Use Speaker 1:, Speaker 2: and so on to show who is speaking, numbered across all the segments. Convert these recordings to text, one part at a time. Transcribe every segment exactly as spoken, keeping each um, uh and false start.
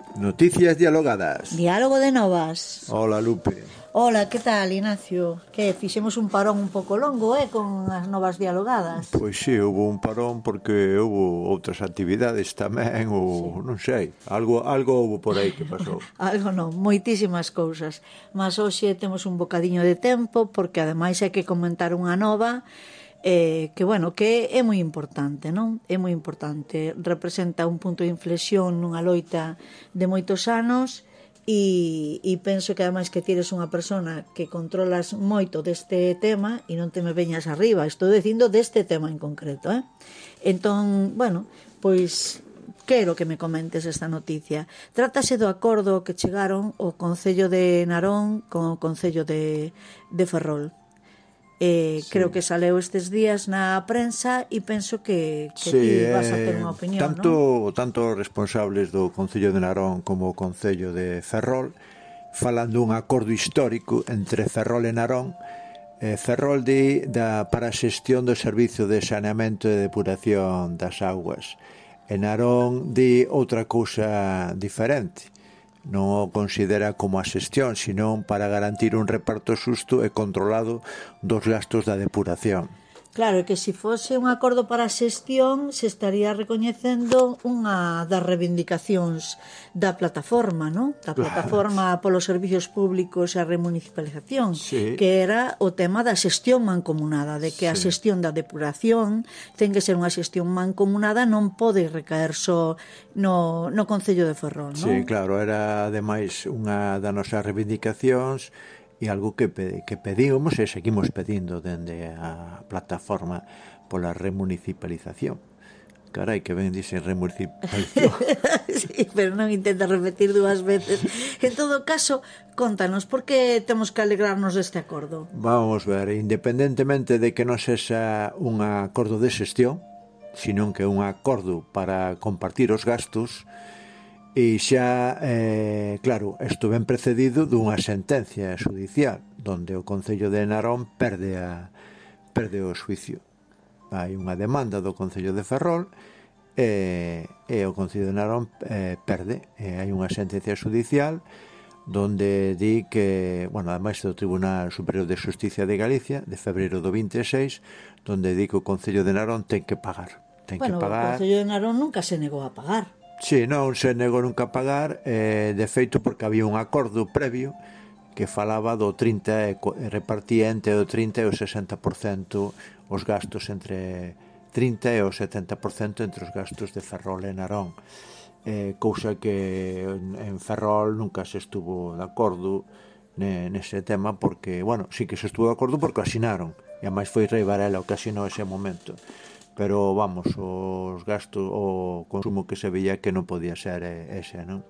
Speaker 1: Noticias dialogadas.
Speaker 2: Diálogo de novas.
Speaker 1: Hola, Lupe.
Speaker 2: Hola, que tal, Ignacio? Que fixemos un parón un pouco longo, eh, con as novas dialogadas.
Speaker 1: Pois sí, houve un parón porque houve outras actividades tamén, ou sí. Non sei, algo algo houve por aí que pasou.
Speaker 2: Algo non, moitísimas cousas. Mas hoxe temos un bocadiño de tempo porque ademais hai que comentar unha nova eh, que, bueno, que é moi importante, non? É moi importante. Representa un punto de inflexión nunha loita de moitos anos. E, e penso que ademais que tires unha persona que controlas moito deste tema e non te me veñas arriba, estou dicindo deste tema en concreto, eh? Entón, bueno, pois quero que me comentes esta noticia. Trátase do acordo que chegaron o Concello de Narón con o Concello de, de Ferrol. Eh, sí. Creo que saleu estes días na prensa e penso que, que
Speaker 1: sí,
Speaker 2: ti vas a ter unha opinión,
Speaker 1: tanto,
Speaker 2: non?
Speaker 1: Tanto os responsables do Concello de Narón como o Concello de Ferrol falan dun acordo histórico entre Ferrol e Narón. eh, Ferrol di da, para a xestión do servizo de saneamento e depuración das augas, e Narón di outra cousa diferente. Non o considera como a xestión, senón para garantir un reparto xusto e controlado dos gastos da depuración.
Speaker 2: Claro, que se fose un acordo para a xestión se estaría recoñecendo unha das reivindicacións da plataforma, non? Da plataforma claro. Polos servicios públicos e a remunicipalización, sí. Que era o tema da xestión mancomunada, de que sí. A xestión da depuración ten que ser unha xestión mancomunada, non pode recaer só no, no Concello de Ferrol, non?
Speaker 1: Sí, claro, era ademais unha das nosas reivindicacións e algo que, que pedíamos e seguimos pedindo dende a plataforma pola remunicipalización. Carai, que ben dicen remunicipalización.
Speaker 2: Sí, pero non intenta repetir dúas veces. En todo caso, contanos, por que temos que alegrarnos deste acordo?
Speaker 1: Vamos ver, independentemente de que non sexa un acordo de xestión, senón que é un acordo para compartir os gastos. E xa, eh, claro, isto ben precedido dunha sentencia judicial donde o Concello de Narón perde, a, perde o xuicio. Hai unha demanda do Concello de Ferrol e, e o Concello de Narón eh, perde. E hai unha sentencia judicial donde di que, bueno, ademais do Tribunal Superior de Xusticia de Galicia de febreiro do vinte e seis, donde di que o Concello de Narón ten que pagar. Ten
Speaker 2: bueno,
Speaker 1: que pagar.
Speaker 2: O Concello de Narón nunca se negou a pagar.
Speaker 1: Sí, non se negou nunca a pagar, eh, de feito porque había un acordo previo que falaba do trinta e repartía entre o trinta e o sesenta por cento os gastos entre trinta e o setenta por cento entre os gastos de Ferrol e Narón, eh, cousa que en Ferrol nunca se estuvo de acordo nese tema porque, bueno, sí que se estuvo de acordo porque o asinaron e ademais foi Rei Varela o que asinou ese momento. Pero, vamos, os gastos, o consumo que se veía que non podía ser ese, non?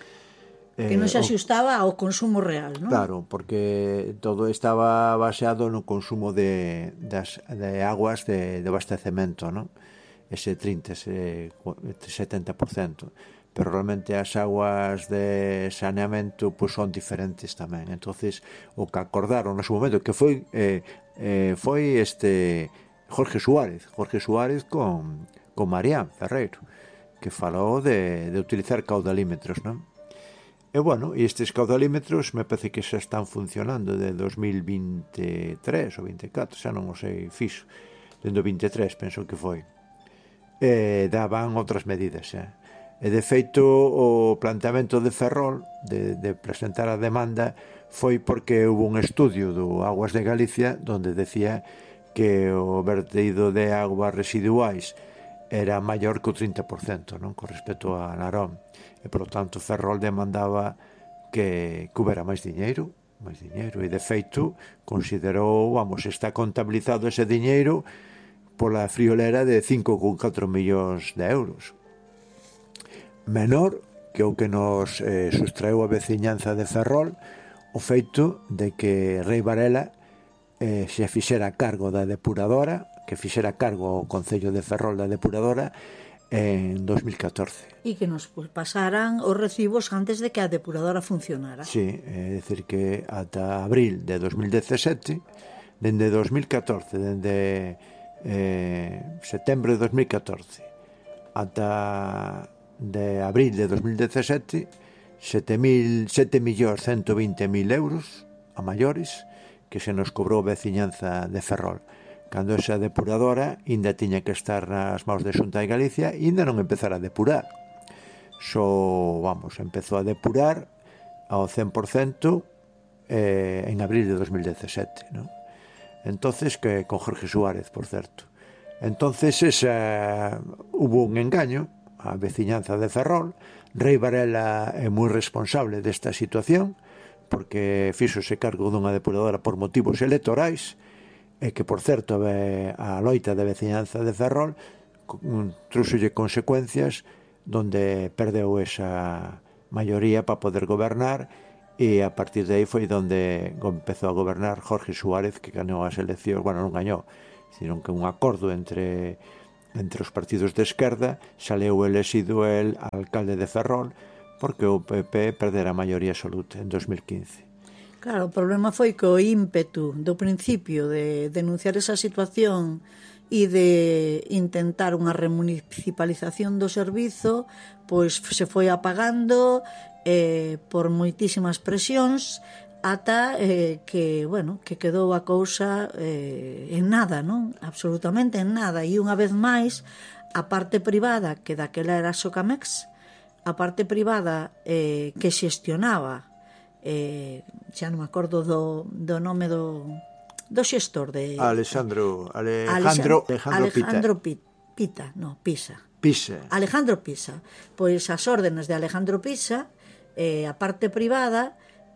Speaker 2: Que non se axustaba ao consumo real, non?
Speaker 1: Claro, porque todo estaba baseado no consumo de, das, de aguas de, de abastecemento, non? Ese trinta, ese setenta por cento. Pero realmente as aguas de saneamento pues, son diferentes tamén. Entonces, o que acordaron no seu momento, que foi, eh, eh, foi este... Jorge Suárez, Jorge Suárez con, con Marián Ferreiro, que falou de, de utilizar caudalímetros, non? E, bueno, e estes caudalímetros me parece que xa están funcionando de dos mil vinte e tres ou vinte e catro, xa non o sei fixo, dende o vinte e tres penso que foi. E daban outras medidas, xa. E, de feito, o planteamento de Ferrol de, de presentar a demanda foi porque houve un estudio do Aguas de Galicia donde decía que o vertido de aguas residuais era maior que o trinta por cento, non, con respecto a Narón, e por lo tanto Ferrol demandaba que, que houbera máis diñeiro, máis diñeiro, e de feito considerou, vamos, está contabilizado ese diñeiro pola friolera de cinco coma catro millóns de euros. Menor que o que nos eh, sustraeu a veciñanza de Ferrol o feito de que Rei Varela eh, se fixera cargo da depuradora, que fixera cargo o Concello de Ferrol da depuradora en dos mil catorce.
Speaker 2: E que nos pasaran os recibos antes de que a depuradora funcionara.
Speaker 1: Sí, é dicir que ata abril de dos mil dezasete, dende dos mil catorce, dende eh, setembro de dos mil catorce ata de abril de dos mil dezasete, sete millóns ciento veinte mil euros a maiores que se nos cobrou a veciñanza de Ferrol, cando esa depuradora ainda tiña que estar nas maus de Xunta de Galicia e ainda non empezara a depurar. Só, vamos, empezou a depurar ao cen por cento eh, en abril de dos mil dezasete, ¿no? Entonces, que con Jorge Suárez, por certo. Entonces, esa, hubo un engaño a veciñanza de Ferrol. Rei Varela é moi responsable desta situación, porque fíxose cargo dunha depuradora por motivos electorais, e que, por certo, a loita de veciñanza de Ferrol trúxolle consecuencias donde perdeu esa maioría para poder gobernar, e a partir de aí foi donde empezou a gobernar Jorge Suárez, que gañou as eleccións, bueno, non gañou, sino que un acordo entre entre os partidos de esquerda, saleu elexido el alcalde de Ferrol, porque o P P perdera a maioría absoluta en dos mil quince.
Speaker 2: Claro, o problema foi que o ímpetu do principio de denunciar esa situación e de intentar unha remunicipalización do servizo, pois se foi apagando eh, por moitísimas presións ata eh, que, bueno, que quedou a cousa eh, en nada, non? Absolutamente en nada. E unha vez máis, a parte privada, que daquela era Socamex, a parte privada eh, que xestionaba, eh, xa non me acordo do, do nome do, do xestor de...
Speaker 1: Alexandro, Alejandro, Alejandro,
Speaker 2: Alejandro Pita. Pita, no, Pisa.
Speaker 1: Pisa.
Speaker 2: Alejandro Pisa. Pois as órdenes de Alejandro Pisa, eh, a parte privada,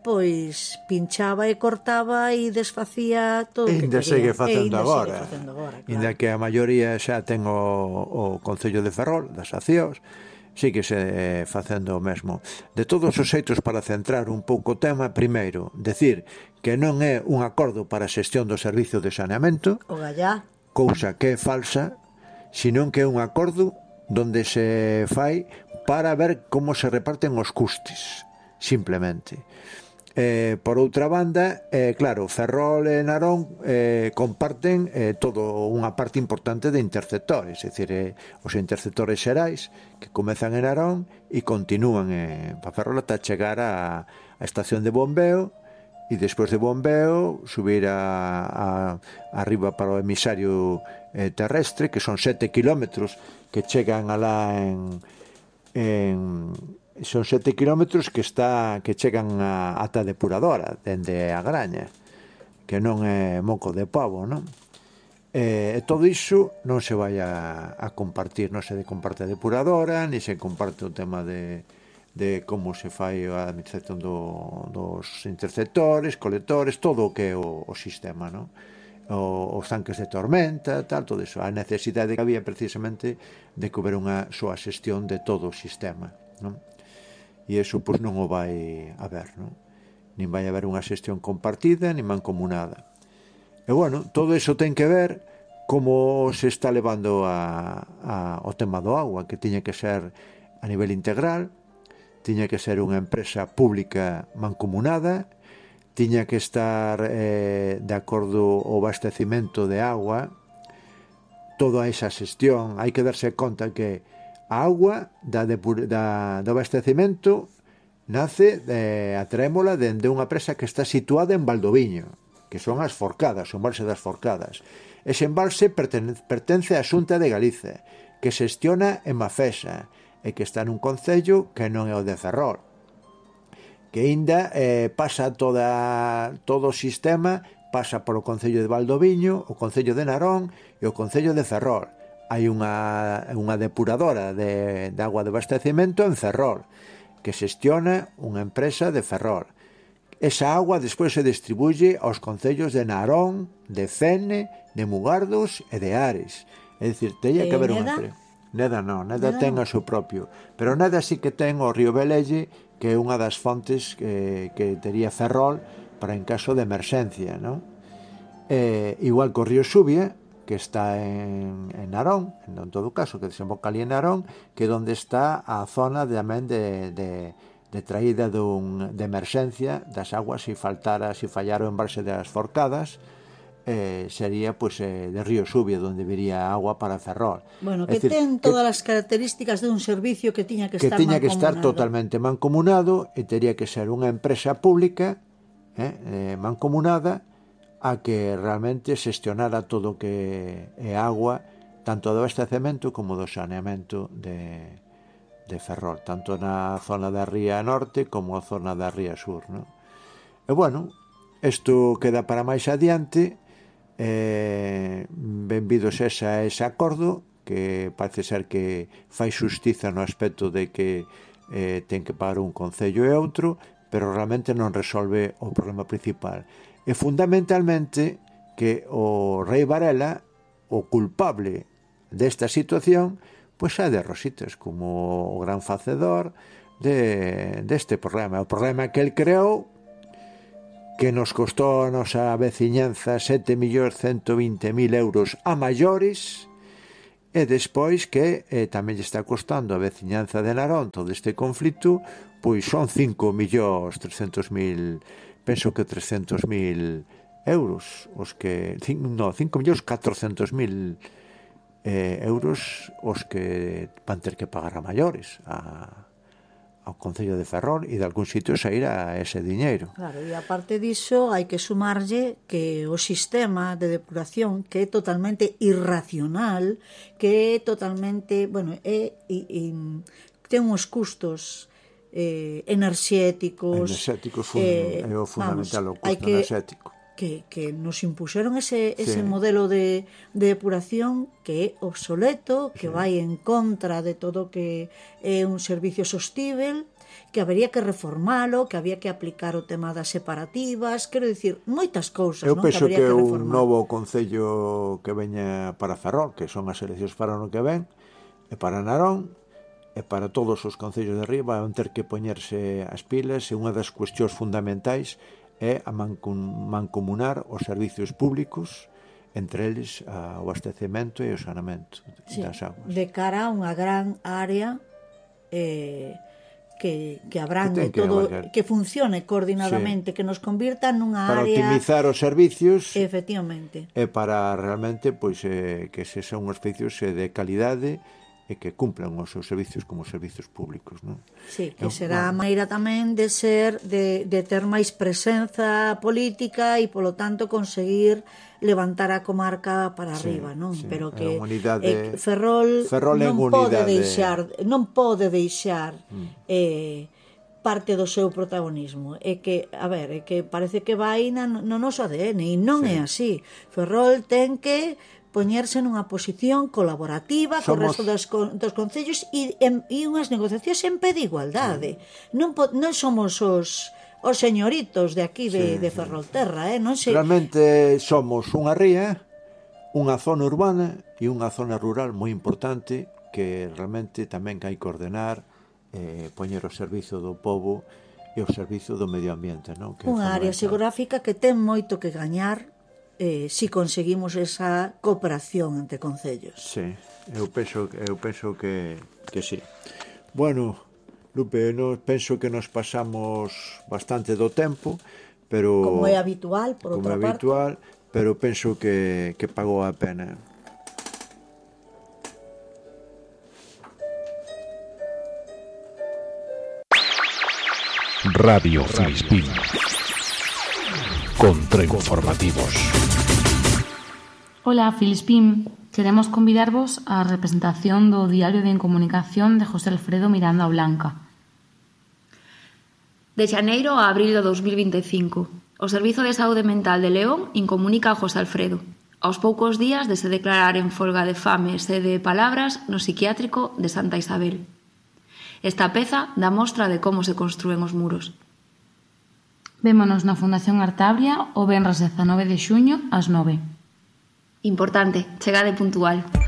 Speaker 2: pois pinchaba e cortaba e desfacía todo o que quería.
Speaker 1: Segue facendo agora.
Speaker 2: Segue facendo agora, claro.
Speaker 1: Inda que a maioría xa ten o, o Concello de Ferrol, das accións, sigue se facendo o mesmo. De todos os xeitos, para centrar un pouco o tema, primeiro, decir que non é un acordo para a xestión do servizo de saneamento,
Speaker 2: o gallá,
Speaker 1: cousa que é falsa, senón que é un acordo donde se fai para ver como se reparten os custes, simplemente. Eh, por outra banda, eh, claro, Ferrol e Narón eh, comparten eh, todo unha parte importante de interceptores, é dicir, eh, os interceptores xerais que comezan en Narón e continúan eh, para Ferrol ata chegar a, a estación de bombeo, e despois de bombeo subir a, a, arriba para o emisario eh, terrestre, que son sete kilómetros que chegan alá en, en son sete kilómetros que está que chegan a ata depuradora dende a Graña, que non é moco de pavo, non? E, e todo iso non se vai a, a compartir, non se comparte a depuradora, ni se comparte o tema de, de como se fai a administración do, dos interceptores, colectores, todo o que é o, o sistema, non? O, os tanques de tormenta, tal, todo iso. A necesidade que había precisamente de que houbera unha súa xestión de todo o sistema, non? E iso pois non o vai haber, non? Nin vai haber unha xestión compartida nin mancomunada. E bueno, todo iso ten que ver como se está levando a, a, o tema do agua, que tiña que ser a nivel integral, tiña que ser unha empresa pública mancomunada, tiña que estar eh, de acordo o abastecimento de agua, toda esa xestión. Hai que darse conta que a auga da, da, do abastecimento nace de, a trémola dende unha presa que está situada en Valdoviño, que son as Forcadas, o embalse das Forcadas. Ese embalse pertence, pertence á Xunta de Galicia, que xestiona en Mafesa, e que está nun concello que non é o de Ferrol, que ainda eh, pasa toda, todo o sistema, pasa polo concello de Valdoviño, o concello de Narón e o concello de Ferrol. Hai unha, unha depuradora de, de agua de abastecimento en Ferrol, que xestiona unha empresa de Ferrol. Esa agua despois se distribuye aos concellos de Narón, de Fene, de Mugardos e de Ares. É dicir, teña que haber unha empresa. Neda non, Neda ten o seu propio, pero Neda sí que ten o río Velelle, que é unha das fontes que, que tería Ferrol para en caso de emerxencia, non? Eh, igual que o río Xubia, que está en, en Narón, en todo caso, que desemboca ali en Narón, que é onde está a zona tamén de, de, de traída dun, de emerxencia das aguas se faltara, se fallara o embalse das Forcadas, eh, sería pues, eh, de Río Subia, donde viría agua para Ferrol.
Speaker 2: Bueno, que decir, ten todas que, as características de un servicio que tiña que,
Speaker 1: que
Speaker 2: estar
Speaker 1: tiña que estar
Speaker 2: mancomunado.
Speaker 1: totalmente mancomunado e tería que ser unha empresa pública eh, eh, mancomunada a que realmente xestionara todo o que é agua, tanto do abastecemento como do saneamento de, de Ferrol, tanto na zona da Ría Norte como a zona da Ría Sur, ¿no? E bueno, isto queda para máis adiante. Eh, benvidos esa, ese acordo que parece ser que fai xustiza no aspecto de que eh, ten que pagar un concello e outro, pero realmente non resolve o problema principal, e fundamentalmente que o Rei Varela, o culpable desta situación, pois é de Rositas, como o gran facedor de, deste problema, o problema que el creou, que nos costou a nosa veciñanza sete millóns ciento vinte mil euros a maiores, e despois que eh, tamén lle está costando a veciñanza de Narón todo este conflito, pois son cinco millóns trescentos mil, penso que trescentos mil euros, os que, no, cinco millóns catrocentos mil eh, euros os que van ter que pagar a maiores, a ao Concello de Ferrol, e de algún sitio sair a ese diñeiro.
Speaker 2: Claro, e aparte diso hai que sumarlle que o sistema de depuración, que é totalmente irracional, que é totalmente, bueno, é, é, é ten uns custos eh, enerxéticos,
Speaker 1: enerxéticos fun, eh, é o fundamental, vamos, o custo
Speaker 2: que,
Speaker 1: enerxético.
Speaker 2: Que, que nos impuseron ese, ese
Speaker 1: sí.
Speaker 2: modelo de, de depuración que é obsoleto, que sí. vai en contra de todo que é un servicio sostível, que habería que reformalo, que había que aplicar o tema das separativas, quero dicir, moitas cousas,
Speaker 1: eu
Speaker 2: non?
Speaker 1: penso
Speaker 2: que,
Speaker 1: que, que
Speaker 2: que
Speaker 1: un novo concello que veña para Ferrol, que son as eleccións para o que ven, e para Narón, e para todos os concellos de arriba, van ter que poñerse as pilas, e unha das cuestións fundamentais é a mancomunar os servicios públicos, entre eles o abastecemento e o saneamento
Speaker 2: sí,
Speaker 1: das aguas.
Speaker 2: De cara a unha gran área eh, que, que abrangue que todo, abarcar. Que funcione coordinadamente, sí. Que nos convirta nunha
Speaker 1: para
Speaker 2: área...
Speaker 1: Para optimizar os servicios.
Speaker 2: Efectivamente.
Speaker 1: E para realmente pois, eh, que se son os servicios eh, de calidade e que cumplan os seus servicios como servicios públicos, non?
Speaker 2: Sí, que será a maneira tamén de ser, de, de ter máis presenza política e, polo tanto, conseguir levantar a comarca para sí, arriba, non?
Speaker 1: Sí,
Speaker 2: pero que
Speaker 1: unidade,
Speaker 2: eh, Ferrol, Ferrol non pode deixar, non pode deixar mm. eh, parte do seu protagonismo. É que, a ver, é que parece que vai na, no noso A D N, e non sí. é así. Ferrol ten que poñerse nunha posición colaborativa Somos... co resto dos, dos concellos e, e unhas negociacións en pé de igualdade. Sí. Non, non somos os, os señoritos de aquí de, sí, de Ferrolterra, eh? Non sei...
Speaker 1: Realmente somos unha ría, unha zona urbana e unha zona rural moi importante que realmente tamén hai que ordenar, eh, poñer o servizo do povo e o servizo do medio ambiente, non? Que
Speaker 2: unha área xeográfica que ten moito que gañar Eh, si conseguimos esa cooperación entre concellos.
Speaker 1: Sí, eu penso, eu penso que, que sí. Bueno, Lupe, no, penso que nos pasamos bastante do tempo, pero
Speaker 2: como é habitual, por
Speaker 1: como
Speaker 2: outra
Speaker 1: é habitual,
Speaker 2: parte.
Speaker 1: Pero penso que, que pagou a pena.
Speaker 3: Radio Filispín. Contrainformativos.
Speaker 4: Ola, Filispín. Queremos convidarvos á representación do Diario de Incomunicación de José Alfredo Miranda Blanca.
Speaker 5: De xaneiro a abril do dos mil vinte e cinco, o Servizo de Saúde Mental de León incomunica a José Alfredo, aos poucos días de se declarar en folga de fame e sede de palabras no psiquiátrico de Santa Isabel. Esta peza dá mostra de como se construen os muros.
Speaker 4: Vémonos na Fundación Artabria o venres dezanove de xuño ás nove.
Speaker 5: Importante, chegade puntual.